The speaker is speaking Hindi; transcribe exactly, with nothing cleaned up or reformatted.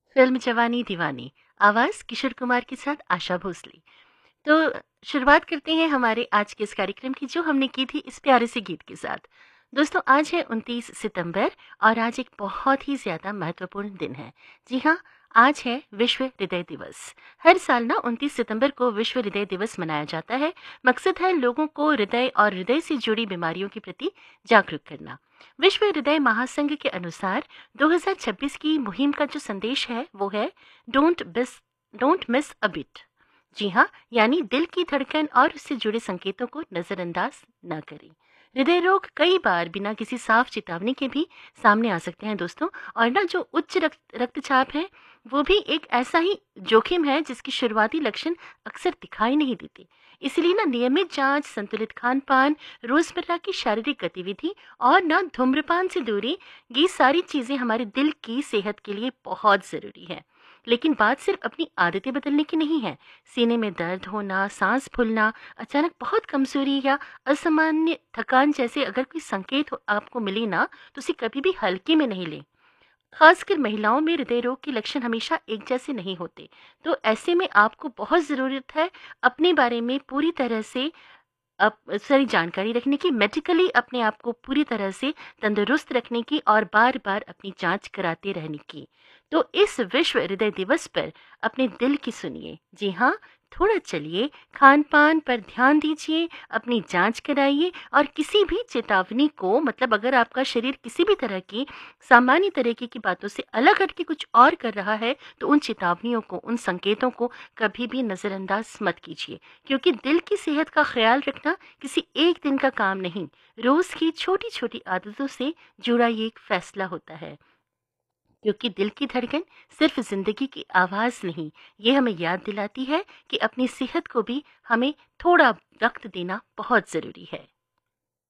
फिल्म जवानी दीवानी, आवाज़ किशोर कुमार के साथ आशा भोसले। तो शुरुआत करते हैं हमारे आज के इस कार्यक्रम की जो हमने की थी इस प्यारे से गीत के साथ। दोस्तों आज है उनतीस सितंबर और आज एक बहुत ही ज़्यादा महत्वपूर्ण दिन है। जी हाँ, आज है विश्व हृदय दिवस। हर साल ना उनतीस सितंबर को विश्व हृदय दिवस मनाया जाता है। मकसद है लोगों को हृदय और हृदय से जुड़ी बीमारियों के प्रति जागरूक करना। विश्व हृदय महासंघ के अनुसार दो हज़ार छब्बीस की मुहिम का जो संदेश है वो है don't miss don't miss a beat. जी हाँ, यानी दिल की धड़कन और उससे जुड़े संकेतों को नजरअंदाज न करें। हृदय रोग कई बार बिना किसी साफ चेतावनी के भी सामने आ सकते हैं दोस्तों। और ना जो उच्च रक्त रक्तचाप है वो भी एक ऐसा ही जोखिम है जिसकी शुरुआती लक्षण अक्सर दिखाई नहीं देते। इसलिए ना नियमित जांच, संतुलित खान पान, रोजमर्रा की शारीरिक गतिविधि और ना धूम्रपान से दूरी, ये सारी चीजें हमारे दिल की सेहत के लिए बहुत जरूरी है। लेकिन बात सिर्फ अपनी आदतें बदलने की नहीं है। सीने में दर्द होना, सांस फूलना, अचानक बहुत कमजोरी या असामान्य थकान जैसे अगर कोई संकेत हो- आपको मिले ना, तो उसे कभी भी हल्के में नहीं लें। खासकर महिलाओं में हृदय रोग के लक्षण हमेशा एक जैसे नहीं होते। तो ऐसे में आपको बहुत ज़रूरत है अपने बारे में पूरी तरह से अप सारी जानकारी रखने की, मेडिकली अपने आप को पूरी तरह से तंदुरुस्त रखने की और बार-बार अपनी जाँच कराते रहने की। तो इस विश्व हृदय दिवस पर अपने दिल की सुनिए। जी हाँ, थोड़ा चलिए, खान-पान पर ध्यान दीजिए, अपनी जाँच कराइए और किसी भी चेतावनी को, मतलब अगर आपका शरीर किसी भी तरह की सामान्य तरीके की बातों से अलग हट के कुछ और कर रहा है, तो उन चेतावनियों को, उन संकेतों को कभी भी नज़रअंदाज मत कीजिए। क्योंकि दिल की सेहत का ख्याल रखना किसी एक दिन का काम नहीं, रोज की छोटी छोटी आदतों से जुड़ा ये एक फैसला होता है। क्योंकि दिल की धड़कन सिर्फ जिंदगी की आवाज नहीं, ये हमें याद दिलाती है कि अपनी सेहत को भी हमें थोड़ा वक्त देना बहुत जरूरी है।